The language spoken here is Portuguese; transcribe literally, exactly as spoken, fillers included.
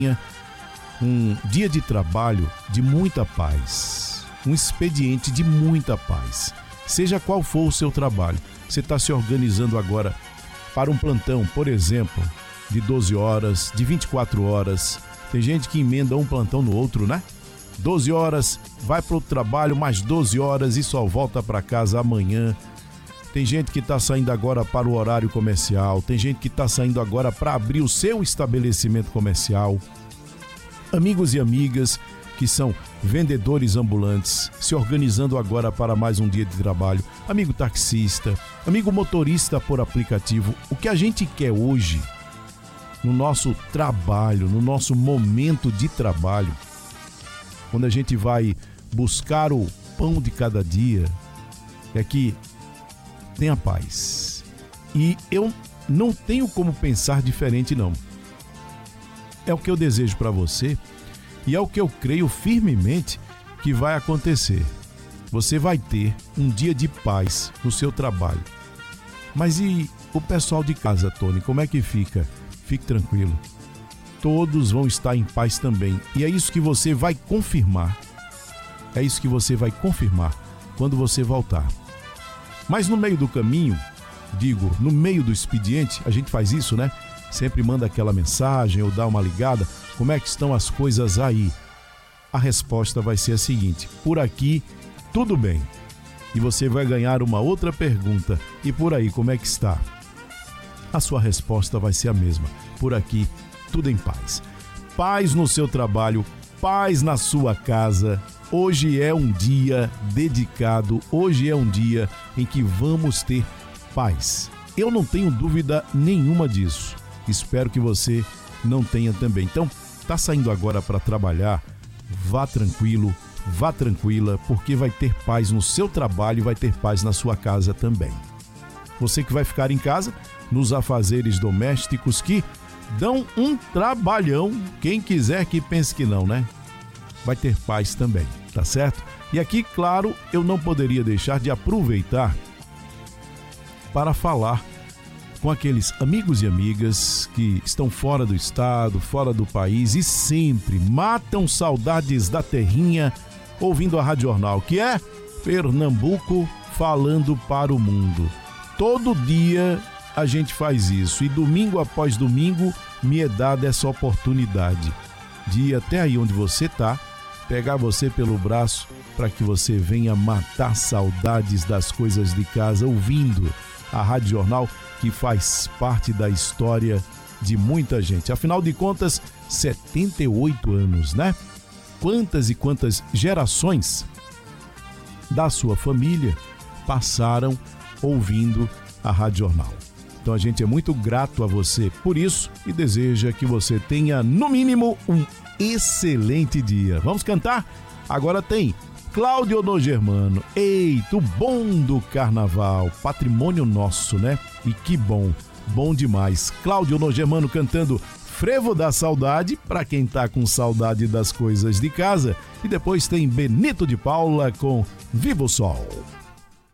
Um dia de trabalho de muita paz, um expediente de muita paz. Seja qual for o seu trabalho, você está se organizando agora para um plantão, por exemplo, de doze horas, de vinte e quatro horas. Tem gente que emenda um plantão no outro, né? doze horas, vai para o trabalho, mais doze horas e só volta para casa amanhã. Tem gente que está saindo agora para o horário comercial, tem gente que está saindo agora para abrir o seu estabelecimento comercial. Amigos e amigas que são vendedores ambulantes, se organizando agora para mais um dia de trabalho. Amigo taxista, amigo motorista por aplicativo. O que a gente quer hoje, no nosso trabalho, no nosso momento de trabalho, quando a gente vai buscar o pão de cada dia, é que tenha paz. E eu não tenho como pensar diferente, não. É o que eu desejo para você e é o que eu creio firmemente que vai acontecer. Você vai ter um dia de paz no seu trabalho. Mas e o pessoal de casa, Tony, como é que fica? Fique tranquilo. Todos vão estar em paz também. E é isso que você vai confirmar. É isso que você vai confirmar quando você voltar. Mas no meio do caminho, digo, no meio do expediente, a gente faz isso, né? Sempre manda aquela mensagem ou dá uma ligada. Como é que estão as coisas aí? A resposta vai ser a seguinte: por aqui, tudo bem. E você vai ganhar uma outra pergunta. E por aí, como é que está? A sua resposta vai ser a mesma. Por aqui, tudo em paz. Paz no seu trabalho, paz na sua casa. Hoje é um dia dedicado, hoje é um dia em que vamos ter paz. Eu não tenho dúvida nenhuma disso. Espero que você não tenha também. Então, tá saindo agora para trabalhar, vá tranquilo, vá tranquila, porque vai ter paz no seu trabalho e vai ter paz na sua casa também. Você que vai ficar em casa, nos afazeres domésticos que dão um trabalhão, quem quiser que pense que não, né? Vai ter paz também, tá certo? E aqui, claro, eu não poderia deixar de aproveitar para falar com aqueles amigos e amigas que estão fora do estado, fora do país e sempre matam saudades da terrinha ouvindo a Rádio Jornal, que é Pernambuco falando para o mundo. Todo dia a gente faz isso e domingo após domingo me é dada essa oportunidade de ir até aí onde você está, pegar você pelo braço para que você venha matar saudades das coisas de casa ouvindo a Rádio Jornal, que faz parte da história de muita gente. Afinal de contas, setenta e oito anos, né? Quantas e quantas gerações da sua família passaram ouvindo a Rádio Jornal. Então a gente é muito grato a você por isso e deseja que você tenha, no mínimo, um excelente dia. Vamos cantar? Agora tem Cláudio Onogermano. Eita, o bom do carnaval, patrimônio nosso, né? E que bom, bom demais. Cláudio Onogermano cantando Frevo da Saudade, para quem tá com saudade das coisas de casa. E depois tem Benito de Paula com Viva o Sol.